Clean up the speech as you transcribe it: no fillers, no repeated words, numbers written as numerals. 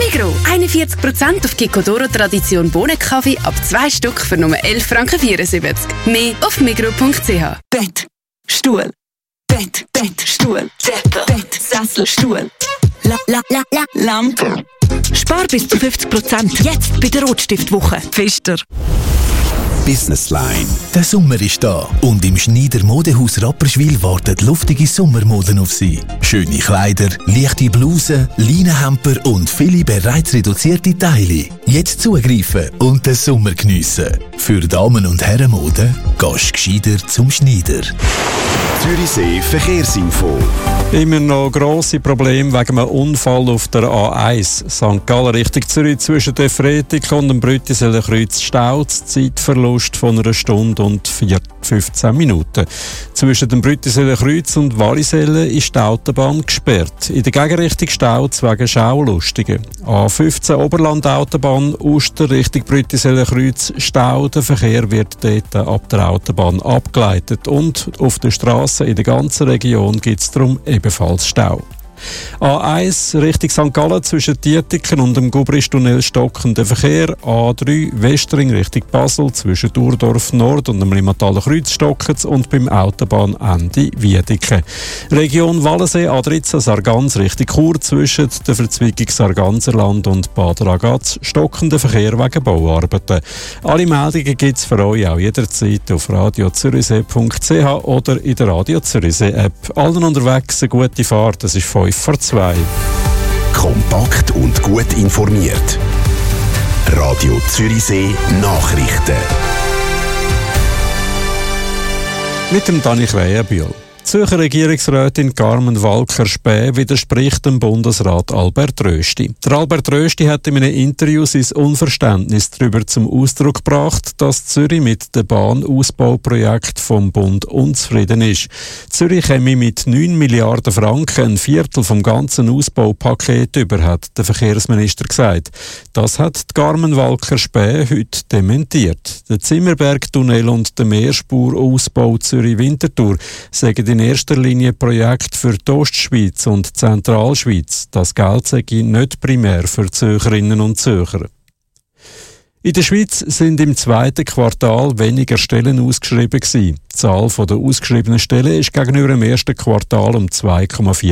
Migros, 41% auf Gicodoro Tradition Bohnenkaffee ab 2 Stück für nur 11,74 Franken. Mehr auf migros.ch. Bett, Stuhl, Bett, Stuhl, Bett, Sessel, Stuhl, Lampe. Spar bis zu 50% jetzt bei der Rotstiftwoche. Pfister. Business Line. Der Sommer ist da und im Schneider Modehaus Rapperswil wartet luftige Sommermoden auf Sie. Schöne Kleider, leichte Blusen, Leinenhemper und viele bereits reduzierte Teile. Jetzt zugreifen und den Sommer geniessen. Für Damen- und Herrenmode gehst gescheiter zum Schneider. Zürichsee Verkehrsinfo. Immer noch grosse Probleme wegen einem Unfall auf der A1. St. Gallen Richtung Zürich zwischen der Freitag und dem Brüttisellenkreuz staut. Zeitverlust von einer Stunde und 15 Minuten. Zwischen dem Brüttisellenkreuz und Wallisellen ist die Autobahn gesperrt. In der Gegenrichtung staut es wegen Schaulustigen. A15 Oberland-Autobahn Uster Richtung Brüttisellenkreuz Stau. Der Verkehr wird dort ab der Autobahn abgeleitet und auf der Straße in der ganzen Region gibt es darum ebenfalls Stau. A1 Richtung St. Gallen zwischen Dietiken und dem Gubristunnel stockender Verkehr. A3 Westring Richtung Basel zwischen Durdorf Nord und dem Limmataler Kreuz stocket's und beim Autobahnende Wiedeke. Region Wallensee A13 Sargans Richtung Chur zwischen der Verzweigung Sarganserland und Bad Ragaz stockender Verkehr wegen Bauarbeiten. Alle Meldungen gibt's für euch auch jederzeit auf radiozürichsee.ch oder in der Radio Zürichsee App. Allen unterwegs eine gute Fahrt. Das ist 5:02. Kompakt und gut informiert. Radio Zürichsee Nachrichten. Mit dem Dani Krähenbühl. Die Zürcher Regierungsrätin Carmen Walker-Späh widerspricht dem Bundesrat Albert Rösti. Der Albert Rösti hat in einem Interview sein Unverständnis darüber zum Ausdruck gebracht, dass Zürich mit dem Bahnausbauprojekt vom Bund unzufrieden ist. Zürich käme mit 9 Milliarden Franken ein Viertel vom ganzen Ausbaupaket über, hat der Verkehrsminister gesagt. Das hat Carmen Walker-Späh heute dementiert. Der Zimmerberg-Tunnel und der Mehrspurausbau Zürich-Winterthur sagen in erster Linie Projekte für die Ostschweiz und die Zentralschweiz. Das Geld sei nicht primär für die Zürcherinnen und Zürcher. In der Schweiz sind im zweiten Quartal weniger Stellen ausgeschrieben gewesen. Die Zahl der ausgeschriebenen Stellen ist gegenüber dem ersten Quartal um 2,4